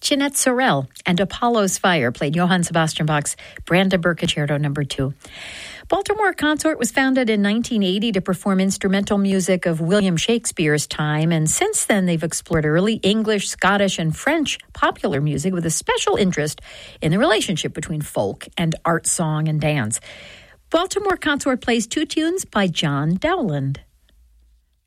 Jeanette Sorel and Apollo's Fire played Johann Sebastian Bach's Brandenburg Concerto No. 2. Baltimore Consort was founded in 1980 to perform instrumental music of William Shakespeare's time, and since then they've explored early English, Scottish, and French popular music with a special interest in the relationship between folk and art, song, and dance. Baltimore Consort plays two tunes by John Dowland.